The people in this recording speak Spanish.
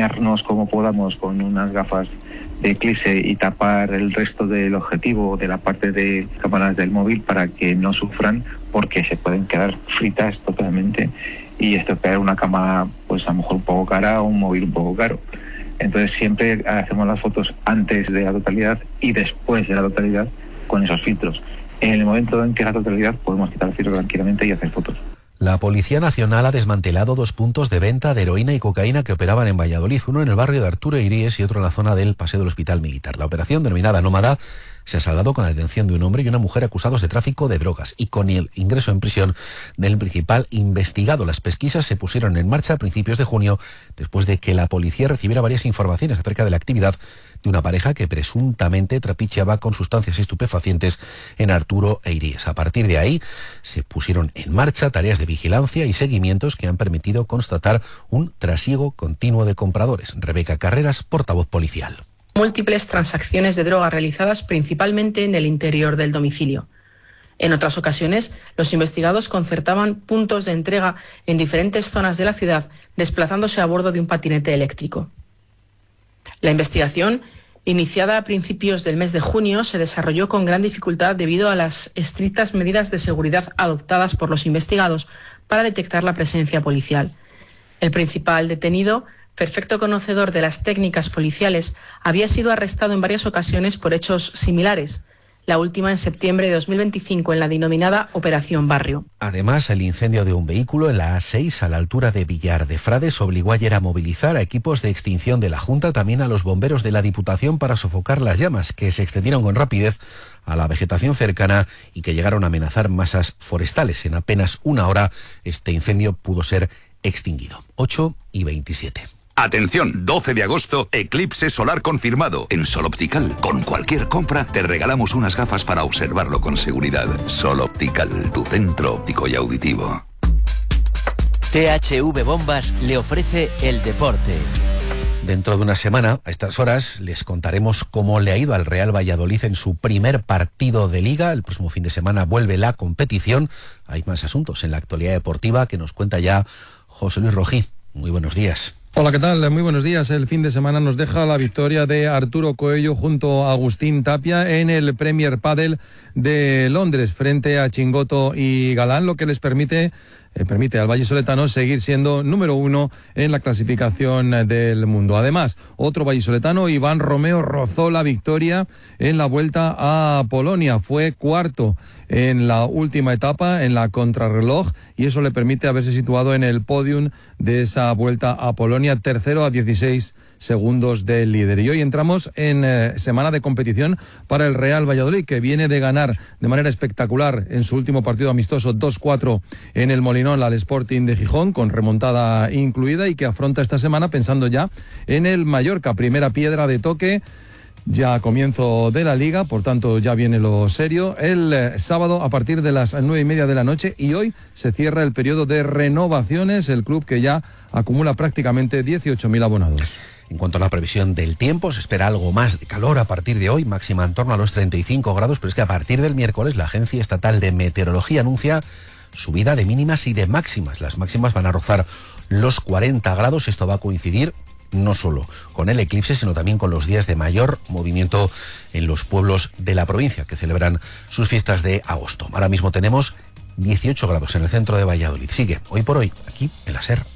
acompañarnos como podamos con unas gafas de eclipse y tapar el resto del objetivo de la parte de cámaras del móvil para que no sufran, porque se pueden quedar fritas totalmente y estropear una cámara pues a lo mejor un poco cara o un móvil un poco caro. Entonces siempre hacemos las fotos antes de la totalidad y después de la totalidad con esos filtros. En el momento en que es la totalidad podemos quitar el filtro tranquilamente y hacer fotos. La Policía Nacional ha desmantelado 2 puntos de venta de heroína y cocaína que operaban en Valladolid, uno en el barrio de Arturo Iríes y otro en la zona del Paseo del Hospital Militar. La operación, denominada Nómada, se ha saldado con la detención de un hombre y una mujer acusados de tráfico de drogas y con el ingreso en prisión del principal investigado. Las pesquisas se pusieron en marcha a principios de junio, después de que la policía recibiera varias informaciones acerca de la actividad de una pareja que presuntamente trapicheaba con sustancias estupefacientes en Arturo e Iríes. A partir de ahí se pusieron en marcha tareas de vigilancia y seguimientos que han permitido constatar un trasiego continuo de compradores. Rebeca Carreras, portavoz policial. Múltiples transacciones de droga realizadas principalmente en el interior del domicilio. En otras ocasiones, los investigados concertaban puntos de entrega en diferentes zonas de la ciudad, desplazándose a bordo de un patinete eléctrico. La investigación, iniciada a principios del mes de junio, se desarrolló con gran dificultad debido a las estrictas medidas de seguridad adoptadas por los investigados para detectar la presencia policial. El principal detenido, perfecto conocedor de las técnicas policiales, había sido arrestado en varias ocasiones por hechos similares, la última en septiembre de 2025 en la denominada Operación Barrio. Además, el incendio de un vehículo en la A6 a la altura de Villar de Frades obligó ayer a movilizar a equipos de extinción de la Junta, también a los bomberos de la Diputación para sofocar las llamas que se extendieron con rapidez a la vegetación cercana y que llegaron a amenazar masas forestales. En apenas una hora este incendio pudo ser extinguido. 8:27. Atención, 12 de agosto, eclipse solar confirmado en Sol Optical. Con cualquier compra te regalamos unas gafas para observarlo con seguridad. Sol Optical, tu centro óptico y auditivo. THV Bombas le ofrece el deporte. Dentro de una semana, a estas horas, les contaremos cómo le ha ido al Real Valladolid en su primer partido de Liga. El próximo fin de semana vuelve la competición. Hay más asuntos en la actualidad deportiva que nos cuenta ya José Luis Rojí. Muy buenos días. Hola, ¿qué tal? Muy buenos días. El fin de semana nos deja la victoria de Arturo Coello junto a Agustín Tapia en el Premier Padel de Londres frente a Chingoto y Galán, lo que les permite al vallisoletano seguir siendo número 1 en la clasificación del mundo. Además, otro vallisoletano, Iván Romeo, rozó la victoria en la Vuelta a Polonia. Fue cuarto en la última etapa, en la contrarreloj, y eso le permite haberse situado en el podium de esa Vuelta a Polonia, tercero a 16 segundos del líder. Y hoy entramos en semana de competición para el Real Valladolid, que viene de ganar de manera espectacular en su último partido amistoso 2-4 en el Molinón al Sporting de Gijón, con remontada incluida, y que afronta esta semana pensando ya en el Mallorca. Primera piedra de toque ya a comienzo de la Liga, por tanto ya viene lo serio. El sábado a partir de las 9:30 de la noche, y hoy se cierra el periodo de renovaciones, el club que ya acumula prácticamente 18.000 abonados. En cuanto a la previsión del tiempo, se espera algo más de calor a partir de hoy, máxima en torno a los 35 grados, pero es que a partir del miércoles la Agencia Estatal de Meteorología anuncia subida de mínimas y de máximas. Las máximas van a rozar los 40 grados. Esto va a coincidir no solo con el eclipse, sino también con los días de mayor movimiento en los pueblos de la provincia que celebran sus fiestas de agosto. Ahora mismo tenemos 18 grados en el centro de Valladolid. Sigue hoy por hoy aquí en la SER.